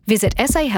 Visit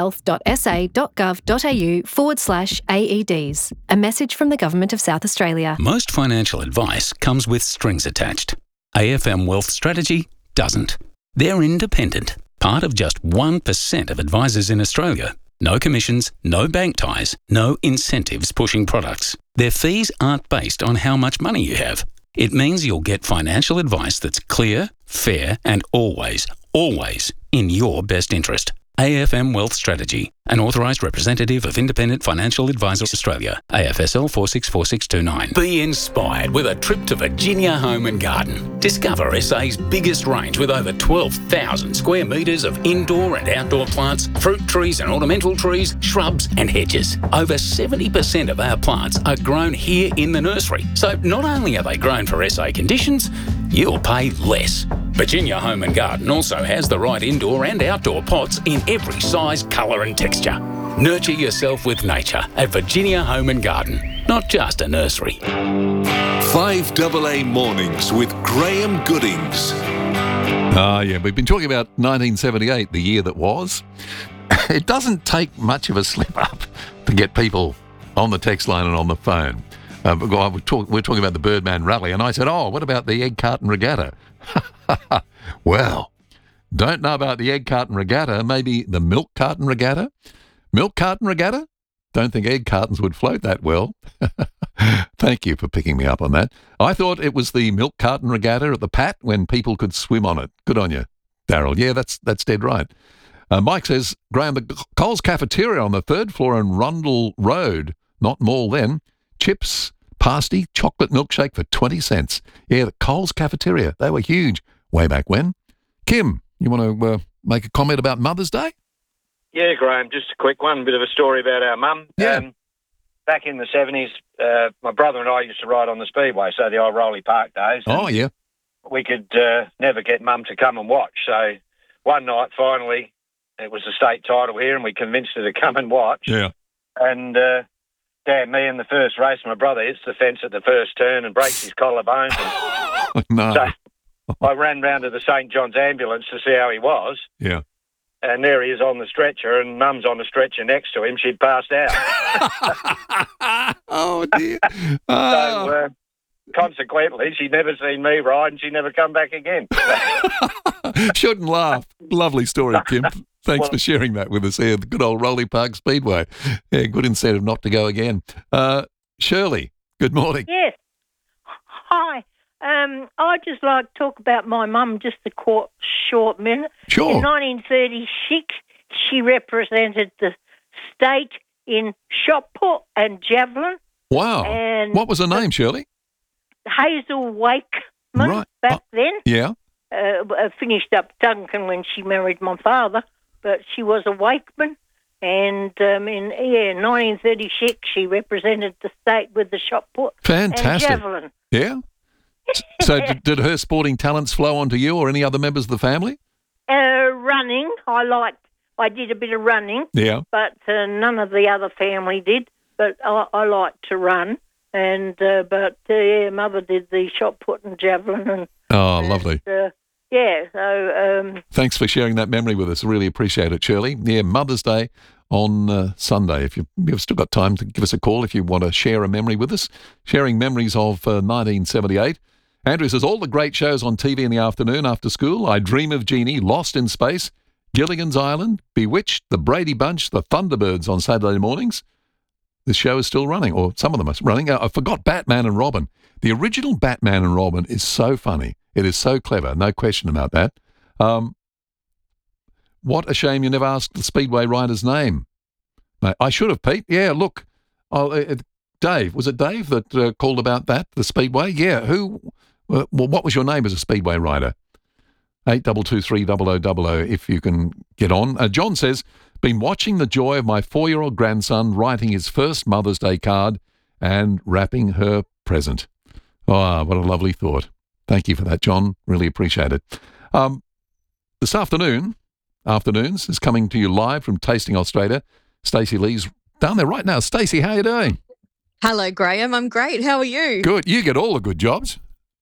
sahealth.sa.gov.au/AEDs. A message from the Government of South Australia. Most financial advice comes with strings attached. AFM Wealth Strategy doesn't. They're independent, part of just 1% of advisors in Australia. No commissions, no bank ties, no incentives pushing products. Their fees aren't based on how much money you have. It means you'll get financial advice that's clear, fair, and always in your best interest. AFM Wealth Strategy, an authorised representative of Independent Financial Advisors Australia, AFSL 464629. Be inspired with a trip to Virginia Home and Garden. Discover SA's biggest range with over 12,000 square metres of indoor and outdoor plants, fruit trees and ornamental trees, shrubs and hedges. Over 70% of our plants are grown here in the nursery. So not only are they grown for SA conditions, you'll pay less. Virginia Home and Garden also has the right indoor and outdoor pots in every size, colour and texture. Nurture yourself with nature at Virginia Home and Garden, not just a nursery. 5AA Mornings with Graham Goodings. Yeah, we've been talking about 1978, the year that was. It doesn't take much of a slip up to get people on the text line and on the phone. We're talking about the Birdman Rally, and I said, what about the Egg Carton Regatta? Well, don't know about the Egg Carton Regatta, maybe the Milk Carton Regatta? Milk Carton Regatta? Don't think egg cartons would float that well. Thank you for picking me up on that. I thought it was the Milk Carton Regatta at the Pat when people could swim on it. Good on you, Daryl. Yeah, that's dead right. Mike says, Graham, the Coles Cafeteria on the 3rd floor in Rundle Road, not mall then, chips, pasty, chocolate milkshake for 20 cents. Yeah, the Coles Cafeteria. They were huge way back when. Kim, you want to make a comment about Mother's Day? Yeah, Graham, just a quick one, a bit of a story about our mum. Yeah. Back in the 70s, my brother and I used to ride on the Speedway, so the old Rolly Park days. Oh, yeah. We could never get Mum to come and watch. So one night, finally, it was the state title here, and we convinced her to come and watch. Yeah. And damn me, in the first race, my brother hits the fence at the first turn and breaks his collarbone. No. So I ran round to the St John's ambulance to see how he was. Yeah. And there he is on the stretcher, and Mum's on the stretcher next to him. She'd passed out. Oh, dear. So, consequently, she'd never seen me ride, and she'd never come back again. Shouldn't laugh. Lovely story, Kim. Thanks for sharing that with us here. The good old Rolly Park Speedway. Yeah, good incentive not to go again. Shirley, good morning. Yes. Hi. I'd just like to talk about my mum just a short minute. Sure. In 1936, she represented the state in shot put and javelin. Wow. And what was her name, Shirley? Hazel Wakeman back then. Yeah. Finished up Duncan when she married my father, but she was a Wakeman. And in 1936, she represented the state with the shot put Fantastic. and javelin. Yeah. So did her sporting talents flow onto you or any other members of the family? Running. I did a bit of running. Yeah. But none of the other family did. But I liked to run. And Mother did the shot put and javelin. Lovely. So thanks for sharing that memory with us. Really appreciate it, Shirley. Yeah, Mother's Day on Sunday. If you've still got time to give us a call if you want to share a memory with us. Sharing memories of 1978. Andrew says, all the great shows on TV in the afternoon after school. I Dream of Jeannie, Lost in Space, Gilligan's Island, Bewitched, The Brady Bunch, The Thunderbirds on Saturday mornings. The show is still running, or some of them are running. I forgot Batman and Robin. The original Batman and Robin is so funny. It is so clever, no question about that. What a shame you never asked the Speedway rider's name. Mate, I should have, Pete. Yeah, look. Dave, was it Dave that called about that, the Speedway? Yeah, who? Well, what was your name as a Speedway rider? 82230000 if you can get on. John says, been watching the joy of my 4-year-old grandson writing his first Mother's Day card and wrapping her present. Oh, what a lovely thought. Thank you for that, John. Really appreciate it. This afternoons is coming to you live from Tasting Australia. Stacey Lee's down there right now. Stacey, how are you doing? Hello, Graham. I'm great. How are you? Good. You get all the good jobs.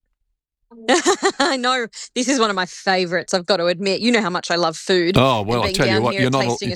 I know. This is one of my favourites, I've got to admit. You know how much I love food. Oh, well, I'll tell you what, you're not